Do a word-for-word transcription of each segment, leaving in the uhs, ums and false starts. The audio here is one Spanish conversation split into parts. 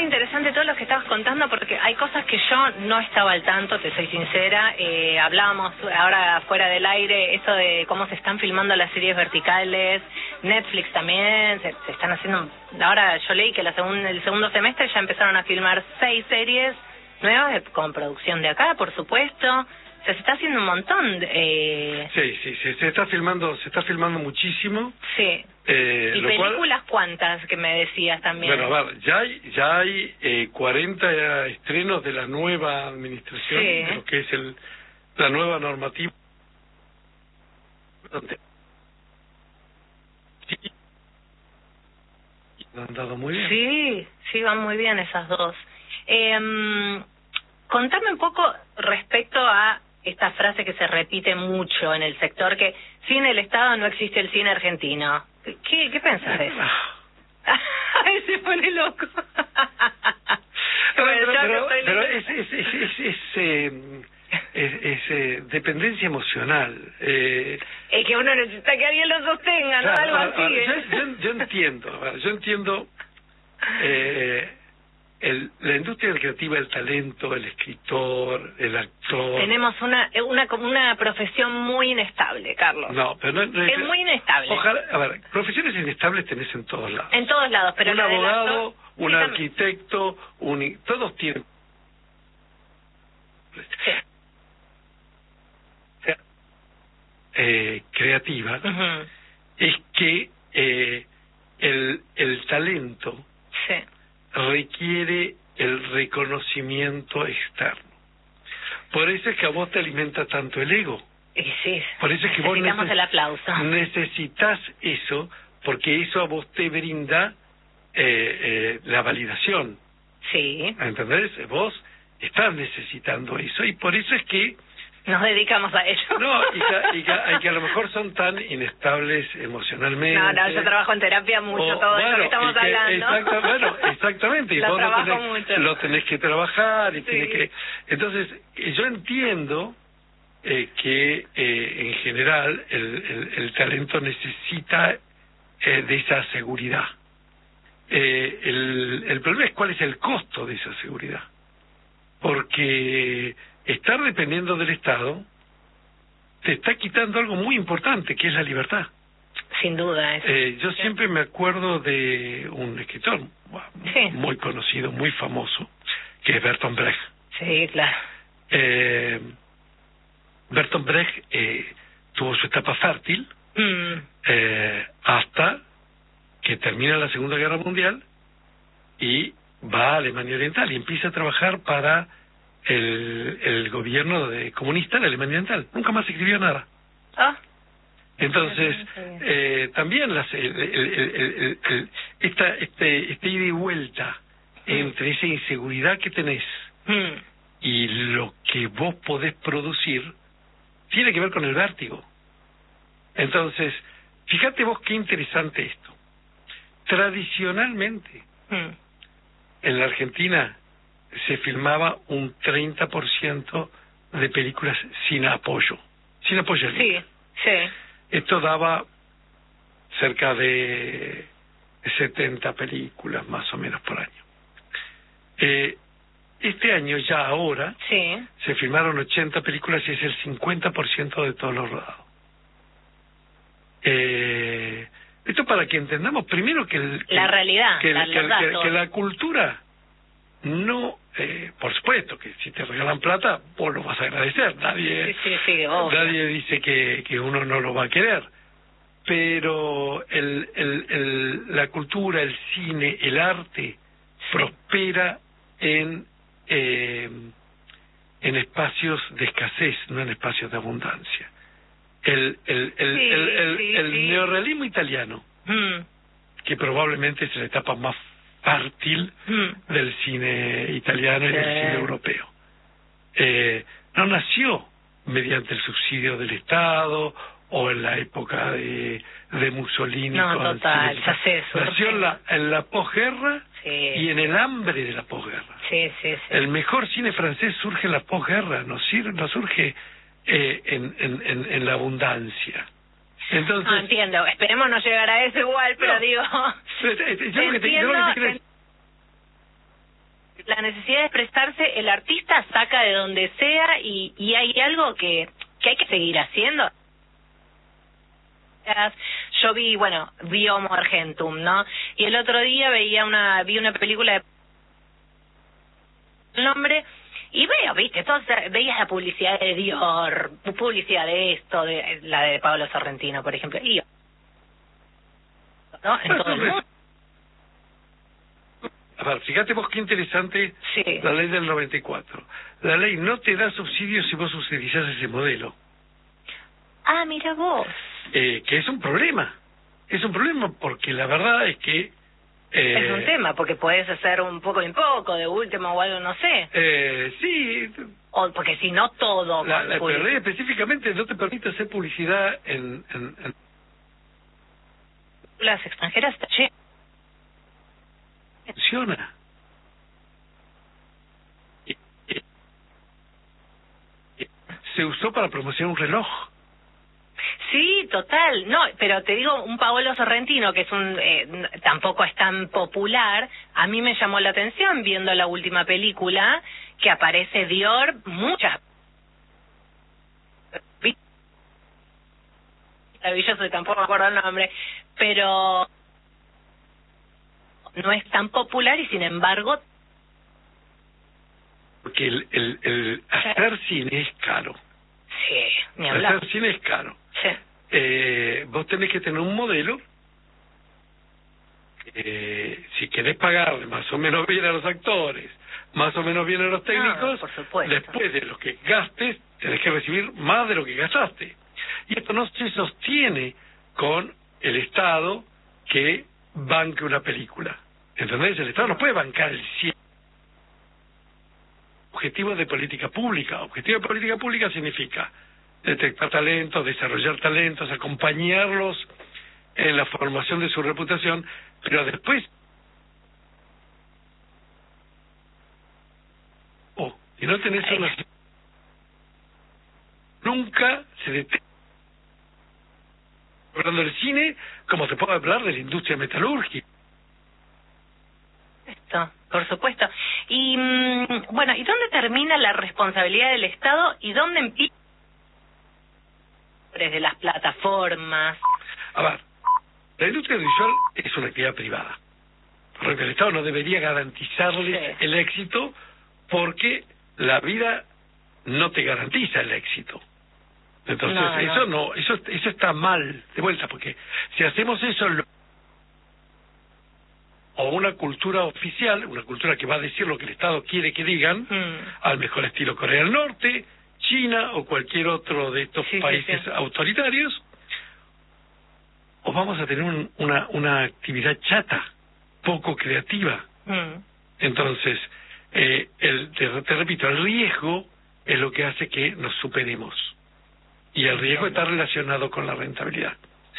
interesante todo lo que estabas contando, porque hay cosas que yo no estaba al tanto, te soy sincera. Eh, hablábamos ahora fuera del aire, eso de cómo se están filmando las series verticales, Netflix también, se, se están haciendo... Ahora yo leí que la segun, el segundo semestre ya empezaron a filmar seis series nuevas, con producción de acá, por supuesto. O sea, se está haciendo un montón. De, eh... Sí, sí, sí, se está filmando, se está filmando muchísimo. Sí. Eh, ¿Y lo películas cual, cuántas que me decías también? Bueno, a ver, ya hay, ya hay eh, cuarenta estrenos de la nueva administración, sí. de lo que es el la nueva normativa. Sí, han dado muy bien. Sí, sí, van muy bien esas dos. Eh, contame un poco respecto a esta frase que se repite mucho en el sector, que sin el Estado no existe el cine argentino. ¿Qué, qué pensás de eso? Ay, se pone loco. Pero, pero, pero, pero es, es, es, es, es, eh, es, es eh, dependencia emocional. Eh, es que uno necesita que alguien lo sostenga, ¿no? Claro, Algo así. ¿eh? yo, yo, yo entiendo, yo entiendo eh, el, la industria creativa, el talento, el escritor, el actor. Tenemos una una una profesión muy inestable, Carlos. No, pero no, no es, es muy inestable. Ojalá, a ver, profesiones inestables tenés en todos lados. En todos lados, pero un la abogado, actor, un sí, arquitecto, un todos tienen. Sí. Eh, creativa, uh-huh. es que eh, el el talento sí. requiere el reconocimiento externo. Por eso es que a vos te alimenta tanto el ego. Y sí, por eso es que vos necesitamos el aplauso. necesitas eso, porque eso a vos te brinda eh, eh, la validación. Sí. ¿Entendés? Vos estás necesitando eso, y por eso es que nos dedicamos a ello. No, y que, y, que, y que a lo mejor son tan inestables emocionalmente. No, no, yo trabajo en terapia mucho, o, todo bueno, eso que estamos que, hablando. Exacta, bueno, exactamente. Y lo vos trabajo lo tenés, mucho. lo tenés que trabajar y sí. tiene que... Entonces, yo entiendo eh, que eh, en general el, el, el talento necesita eh, de esa seguridad. Eh, el, el problema es cuál es el costo de esa seguridad. Porque estar dependiendo del Estado te está quitando algo muy importante, que es la libertad. Sin duda. Eso. Eh, yo siempre me acuerdo de un escritor sí. muy conocido, muy famoso, que es Bertolt Brecht. Sí, claro. Eh, Bertolt Brecht eh, tuvo su etapa fértil mm. eh, hasta que termina la Segunda Guerra Mundial y va a Alemania Oriental y empieza a trabajar para el, el gobierno de comunista de Alemania Oriental. Nunca más escribió nada. Ah. Entonces, eh, también las, el, el, el, el, el, esta este, este ida y vuelta entre esa inseguridad que tenés mm. y lo que vos podés producir tiene que ver con el vértigo. Entonces, fíjate vos qué interesante esto. Tradicionalmente, mm. en la Argentina se filmaba un treinta por ciento de películas sin apoyo, sin apoyo. Sí, sí. Esto daba cerca de setenta películas más o menos por año. Eh, este año, ya ahora, sí. se filmaron ochenta películas y es el cincuenta por ciento de todos los rodados. Eh, esto para que entendamos primero que el, la que, realidad, que, la, que, que, que, que la cultura no, eh, por supuesto que si te regalan plata vos lo vas a agradecer, nadie sí, sí, sí, nadie dice que, que uno no lo va a querer, pero el, el, el, la cultura, el cine, el arte sí. prospera en eh, en espacios de escasez, no en espacios de abundancia. El el el, sí, el, el, sí, el sí. neorrealismo italiano, mm. que probablemente es la etapa más fértil mm. del cine italiano y sí. del cine europeo, eh, no nació mediante el subsidio del Estado o en la época de, de Mussolini. No, total, ya sé eso. Nació en la, en la posguerra sí. y en el hambre de la posguerra. Sí, sí, sí. El mejor cine francés surge en la posguerra, no, no surge eh, en, en, en, en la abundancia. Entonces, no, entiendo, esperemos no llegar a eso igual, pero no, digo... Yo lo que te, yo lo que te quiero... la necesidad de expresarse, el artista saca de donde sea y, y hay algo que, que hay que seguir haciendo. Yo vi, bueno, vi Homo Argentum, ¿no? Y el otro día veía una, vi una película de el nombre y veo, viste, entonces veías la publicidad de Dior, publicidad de esto, de la de Pablo Sorrentino, por ejemplo, y ¿no? En todo el mundo. A ver, fíjate vos qué interesante Sí. La ley del noventa y cuatro. La ley no te da subsidios si vos utilizás ese modelo. Ah, mira vos. Eh, que es un problema. Es un problema porque la verdad es que... Eh, es un tema, porque podés hacer un poco y un poco, de último o algo, no sé. Eh, sí. O porque si no todo... La, la ley específicamente no te permite hacer publicidad en... en, en... Las extranjeras está lleno. Funciona. Se usó para promocionar un reloj. Sí, total. No, pero te digo, un Paolo Sorrentino, que es un eh, tampoco es tan popular, a mí me llamó la atención viendo la última película, que aparece Dior, muchas... Maravilloso, y tampoco me acuerdo el nombre, pero no es tan popular y sin embargo... Porque el, el, el hacer cine es caro. Sí, ni hablar. Hacer cine es caro. Sí. Eh, vos tenés que tener un modelo, eh, si querés pagarle más o menos bien a los actores, más o menos bien a los técnicos, no, por supuesto. Después de lo que gastes, tenés que recibir más de lo que gastaste. Y esto no se sostiene con el Estado que banque una película. ¿Entendés? El Estado no puede bancar el cine. Objetivo de política pública. Objetivo de política pública significa detectar talentos, desarrollar talentos, acompañarlos en la formación de su reputación, pero después oh, y no tenés una... Nunca se detecta hablando del cine como se puede hablar de la industria metalúrgica. Esto, por supuesto. Y mmm, bueno, ¿y dónde termina la responsabilidad del Estado y dónde empieza de las plataformas? A ver, la industria audiovisual es una actividad privada, porque el Estado no debería garantizarles sí. el éxito, porque la vida no te garantiza el éxito. Entonces no, eso no. no, eso eso está mal de vuelta, porque si hacemos eso lo, o una cultura oficial, una cultura que va a decir lo que el Estado quiere que digan, mm. al mejor estilo Corea del Norte, China o cualquier otro de estos sí, países sí, sí. autoritarios, o vamos a tener un, una una actividad chata, poco creativa. Mm. Entonces, eh, el, te, te repito, el riesgo es lo que hace que nos superemos. Y el riesgo está relacionado con la rentabilidad.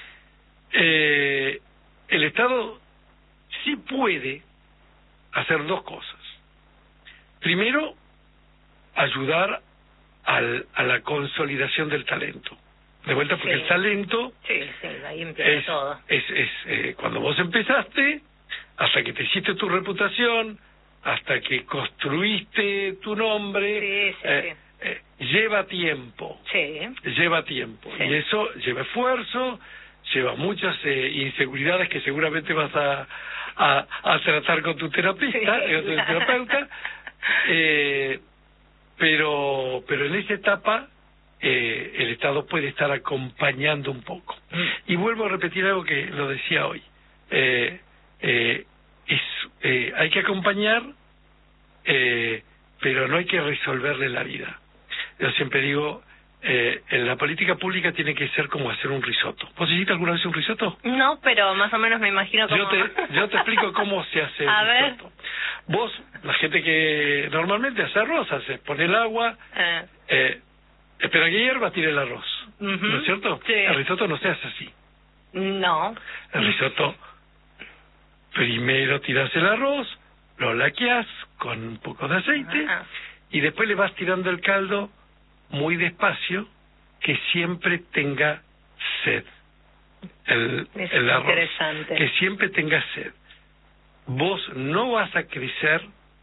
Eh, el Estado sí puede hacer dos cosas. Primero, ayudar al, a la consolidación del talento. De vuelta, porque sí. el talento sí, sí, ahí empieza es, todo. es, es eh, cuando vos empezaste, hasta que te hiciste tu reputación, hasta que construiste tu nombre, sí, sí, eh, sí. Eh, lleva tiempo. Sí. Lleva tiempo. Sí. Y eso lleva esfuerzo, lleva muchas eh, inseguridades que seguramente vas a, a, a tratar con tu terapista, sí, con tu terapeuta. Eh, pero, pero en esa etapa eh, el Estado puede estar acompañando un poco. Mm. Y vuelvo a repetir algo que lo decía hoy. Eh, eh, es, eh, hay que acompañar, eh, pero no hay que resolverle la vida. Yo siempre digo, eh, en la política pública tiene que ser como hacer un risotto. ¿Vos hiciste alguna vez un risotto? No, pero más o menos me imagino cómo... Yo te, yo te explico cómo se hace el a risotto. Ver. Vos, la gente que normalmente hace arroz, hace, pone el agua, eh. Eh, espera que hierva, tira el arroz. Uh-huh. ¿No es cierto? Sí. El risotto no se hace así. No. El risotto, primero tiras el arroz, lo laqueás con un poco de aceite, uh-huh. y después le vas tirando el caldo muy despacio, que siempre tenga sed. El, el arroz, interesante. que siempre tenga sed. Vos no vas a crecer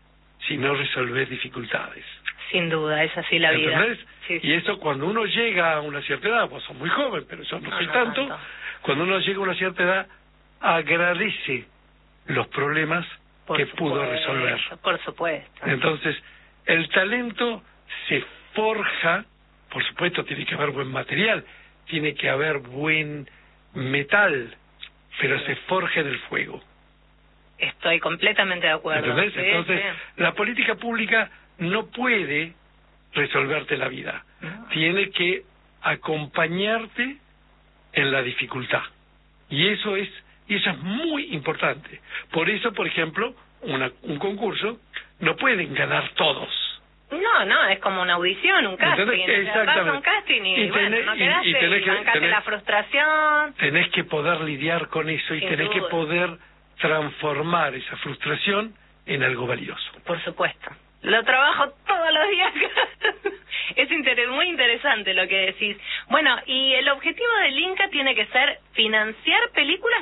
si no resolvés dificultades. Sin duda, es así la vida. ¿Entendés? Sí, sí. Y eso cuando uno llega a una cierta edad, vos sos muy joven, pero yo no, No, soy no tanto, tanto. cuando uno llega a una cierta edad, agradece los problemas Por que supuesto, pudo resolver. Por supuesto. Entonces, el talento se forja, por supuesto tiene que haber buen material, tiene que haber buen metal, pero se forja en el fuego. Estoy completamente de acuerdo. ¿Entendés? Sí, Entonces, sí. la política pública no puede resolverte la vida. No. Tiene que acompañarte en la dificultad. Y eso es y eso es muy importante. Por eso, por ejemplo, una, un concurso no pueden ganar todos. No, no, es como una audición, un casting. ¿Entendés? Vas a un casting y, Y bueno, tenés- no y- quedaste, y y, tenés que- bancate tenés- la frustración. Tenés que poder lidiar con eso y Sin tenés que duda. poder transformar esa frustración en algo valioso. Por supuesto. Lo trabajo todos los días. Es inter- muy interesante lo que decís. Bueno, y el objetivo del Inca tiene que ser financiar películas